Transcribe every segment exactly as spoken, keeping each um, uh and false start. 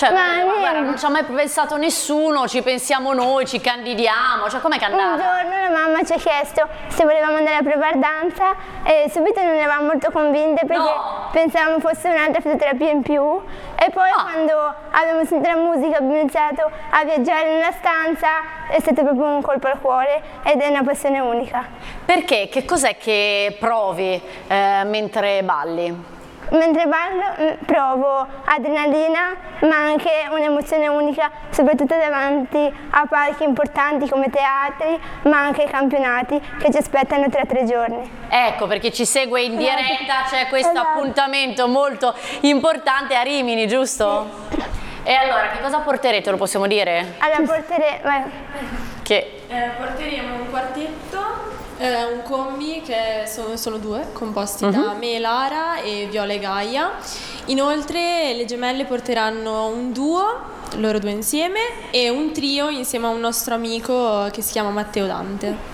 Cioè, ma guarda, non ci ha mai pensato nessuno, ci pensiamo noi, ci candidiamo, cioè com'è che è andata? Un giorno la mamma ci ha chiesto se volevamo andare a provare danza e subito non eravamo molto convinte perché no. pensavamo fosse un'altra fisioterapia in più e poi ah. quando abbiamo sentito la musica abbiamo iniziato a viaggiare nella stanza, è stato proprio un colpo al cuore ed è una passione unica. Perché? Che cos'è che provi eh, mentre balli? Mentre ballo provo adrenalina ma anche un'emozione unica, soprattutto davanti a palchi importanti come teatri ma anche campionati che ci aspettano tra tre giorni. Ecco, perché ci segue in diretta, c'è questo esatto. appuntamento molto importante a Rimini, giusto? Sì. E allora, che cosa porterete, lo possiamo dire? Allora, porteremo... Che? Eh, porteremo un quartetto. Eh, un combi che sono, sono due, composti uh-huh. da me, Lara e Viola e Gaia. Inoltre le gemelle porteranno un duo, loro due insieme, e un trio insieme a un nostro amico che si chiama Matteo Dante.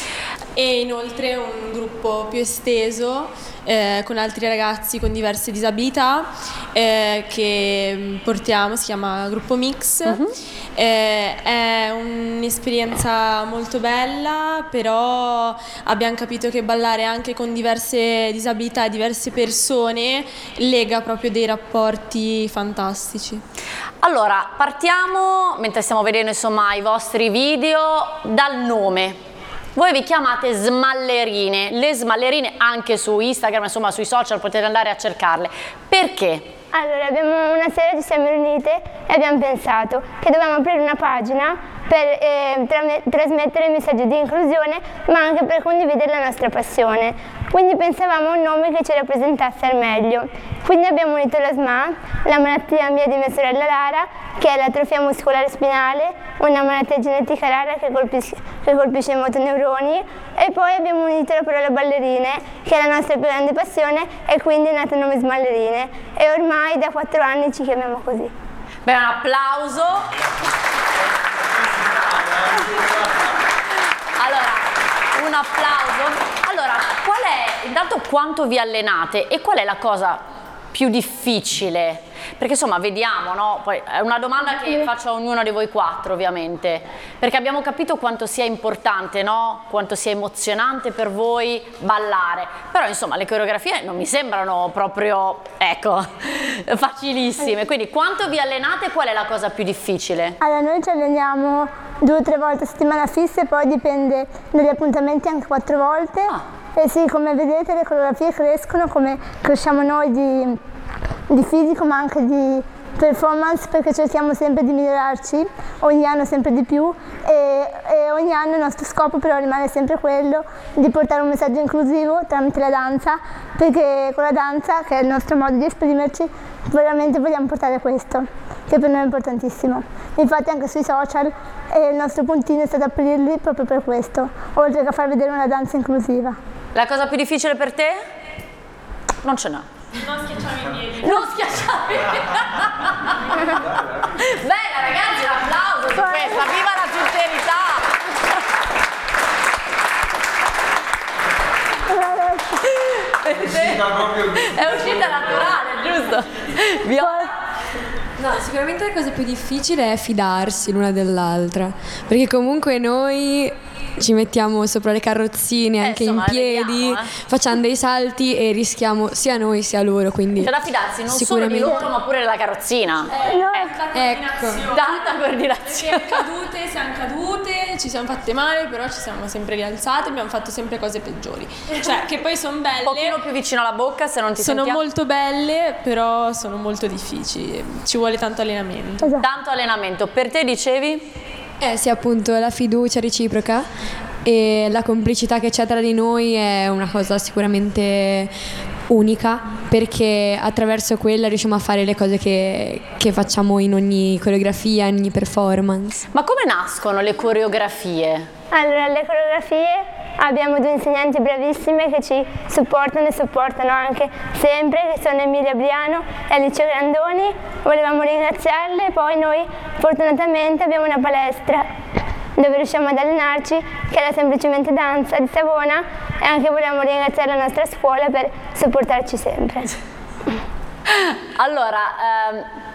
E inoltre un gruppo più esteso eh, con altri ragazzi con diverse disabilità eh, che portiamo, si chiama Gruppo Mix. Uh-huh. eh, è un'esperienza molto bella, però abbiamo capito che ballare anche con diverse disabilità e diverse persone lega proprio dei rapporti fantastici. Allora, partiamo, mentre stiamo vedendo insomma i vostri video, dal nome. Voi vi chiamate Smallerine, le Smallerine anche su Instagram, insomma sui social potete andare a cercarle. Perché? Allora, abbiamo una sera ci siamo riunite e abbiamo pensato che dovevamo aprire una pagina per eh, tra trasmettere messaggi di inclusione ma anche per condividere la nostra passione. Quindi pensavamo a un nome che ci rappresentasse al meglio. Quindi abbiamo unito la S M A, la malattia mia di mia sorella Lara, che è l'atrofia muscolare spinale, una malattia genetica rara che colpisce, che colpisce i motoneuroni, e poi abbiamo unito la parola ballerine, che è la nostra più grande passione, e quindi è nato il nome Smallerine. E ormai da quattro anni ci chiamiamo così. Beh, un applauso. Allora, un applauso. Allora, qual è, intanto quanto vi allenate e qual è la cosa più difficile? Perché insomma vediamo, no? Poi è una domanda che faccio a ognuno di voi quattro ovviamente, perché abbiamo capito quanto sia importante, no? Quanto sia emozionante per voi ballare, però insomma le coreografie non mi sembrano proprio, ecco, facilissime, quindi quanto vi allenate e qual è la cosa più difficile? Allora noi ci alleniamo due o tre volte a settimana fisse, poi dipende dagli appuntamenti anche quattro volte. Ah. E sì, come vedete le coreografie crescono come cresciamo noi di, di fisico ma anche di performance, perché cerchiamo sempre di migliorarci, ogni anno sempre di più e, e ogni anno il nostro scopo però rimane sempre quello di portare un messaggio inclusivo tramite la danza, perché con la danza, che è il nostro modo di esprimerci, veramente vogliamo portare questo, che per noi è importantissimo. Infatti anche sui social eh, il nostro puntino è stato aprirli proprio per questo, oltre che a far vedere una danza inclusiva. La cosa più difficile per te? Non ce n'è. Non schiacciare i piedi. Non schiacciare i piedi. Bella ragazzi, un applauso su questa, viva la sincerità. È uscita naturale, giusto? Viola? No, sicuramente la cosa più difficile è fidarsi l'una dell'altra, perché comunque noi ci mettiamo sopra le carrozzine eh, anche insomma, in piedi, vediamo, eh. facciamo dei salti e rischiamo sia noi sia loro, quindi c'è da fidarsi non solo di loro ma pure della carrozzina. Eh, no. eh. Ecco, tanta coordinazione. Perché cadute, siamo cadute, ci siamo fatte male, però ci siamo sempre rialzate, abbiamo fatto sempre cose peggiori. Cioè, che poi sono belle. Un pochino più vicino alla bocca se non ti sono sentiamo. molto belle, però sono molto difficili, ci vuole tanto allenamento. Esatto. Tanto allenamento. Per te dicevi? Eh sì, appunto la fiducia reciproca e la complicità che c'è tra di noi è una cosa sicuramente unica, perché attraverso quella riusciamo a fare le cose che, che facciamo in ogni coreografia, in ogni performance. Ma come nascono le coreografie? Allora, le coreografie abbiamo due insegnanti bravissime che ci supportano e supportano anche sempre, che sono Emilia Briano e Alice Grandoni. Volevamo ringraziarle e poi noi fortunatamente abbiamo una palestra dove riusciamo ad allenarci, che è la Semplicemente Danza di Savona, e anche vogliamo ringraziare la nostra scuola per supportarci sempre. Allora, ehm,